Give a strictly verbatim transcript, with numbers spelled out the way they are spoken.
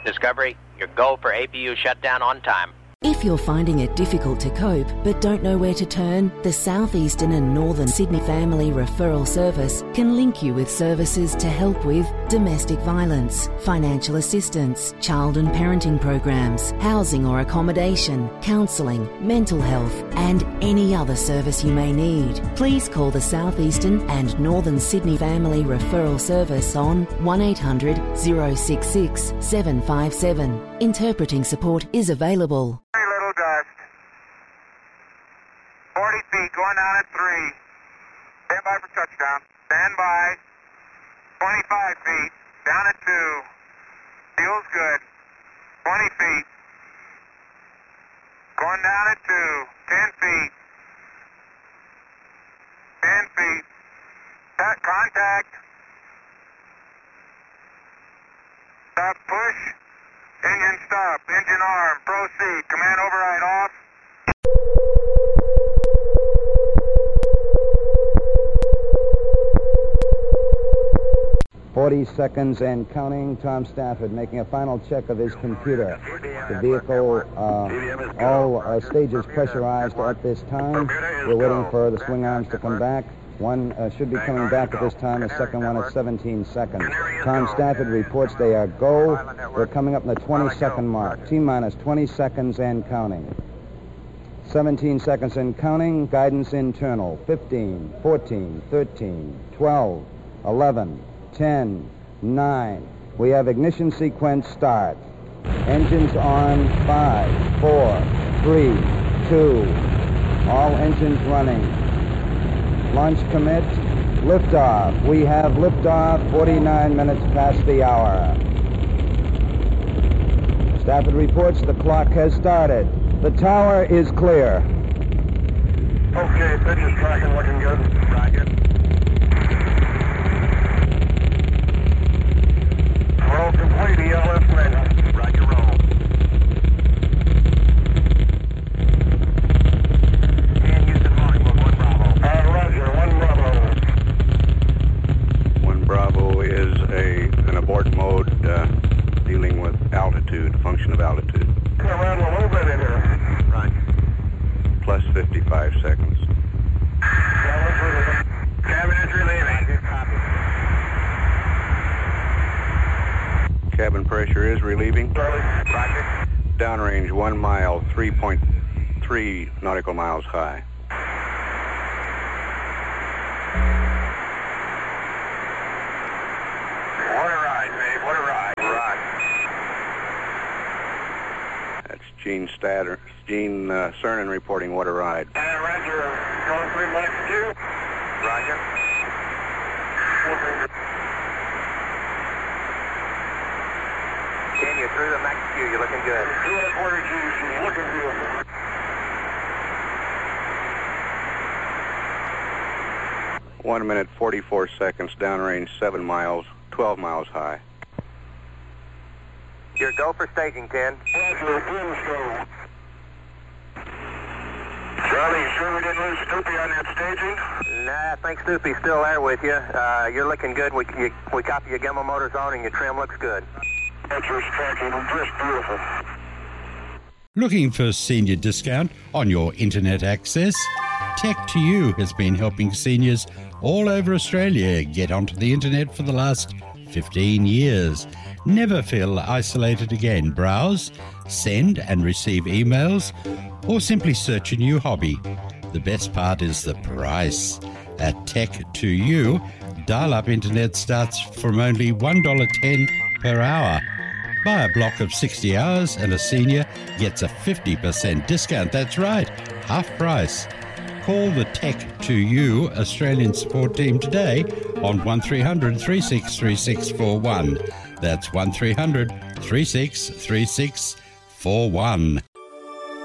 Discovery, your go for A P U shutdown on time. If you're finding it difficult to cope but don't know where to turn, the Southeastern and Northern Sydney Family Referral Service can link you with services to help with domestic violence, financial assistance, child and parenting programs, housing or accommodation, counselling, mental health and any other service you may need. Please call the Southeastern and Northern Sydney Family Referral Service on one eight hundred, oh six six, seven five seven. Interpreting support is available. forty feet, going down at three. Stand by for touchdown. Stand by. twenty-five feet, down at two. Feels good. twenty feet. Going down at two. ten feet. ten feet. That contact. Stop push. Engine stop. Engine arm. Proceed. Command override off. forty seconds and counting. Tom Stafford making a final check of his computer. The vehicle, uh, all uh, stages pressurized at this time. We're waiting for the swing arms to come back. One uh, should be coming back at this time, the second one at seventeen seconds. Tom Stafford reports they are go. We're coming up in the twenty second mark. T-minus twenty seconds and counting. seventeen seconds and counting. Guidance internal. fifteen, fourteen, thirteen, twelve, eleven, ten, nine. We have ignition sequence start. Engines on. five, four, three, two. All engines running. Launch commit. Liftoff. We have liftoff forty-nine minutes past the hour. Stafford reports the clock has started. The tower is clear. Okay, pitch is tracking, looking good. Roger. Roll complete, E L S ready. Roger, roll. And Houston Mark, one Bravo. Uh, Roger, one Bravo. One Bravo is a an abort mode uh, dealing with altitude, function of altitude. Come around a little bit in here. Roger. Plus fifty-five seconds. Cabin is relieving. Cabin pressure is relieving. Roger. Downrange one mile, three point three nautical miles high. What a ride, babe. What a ride. Ride. That's Gene Statter, Gene uh, Cernan reporting what a ride. And Roger, going three minutes two. Roger. Ken, you're through the max Q. You're looking good. Two and a quarter G. She's looking beautiful. One minute, forty-four seconds, downrange seven miles, twelve miles high. Your go for staging, Ken. Roger, Brimstone. Charlie, you sure we didn't lose Snoopy on that staging? Nah, I think Snoopy's still there with you. Uh, you're looking good. We you, we copy your Gemma motors on and your trim looks good. Picture's tracking, just beautiful. Looking for senior discount on your internet access? Tech to You has been helping seniors all over Australia get onto the internet for the last fifteen years. Never feel isolated again. Browse, send and receive emails, or simply search a new hobby. The best part is the price. At Tech to You, dial-up internet starts from only one dollar ten per hour. Buy a block of sixty hours and a senior gets a fifty percent discount. That's right, half price. Call the Tech to You Australian support team today on one three hundred, three six three six four one. That's one three hundred, three six three six four one.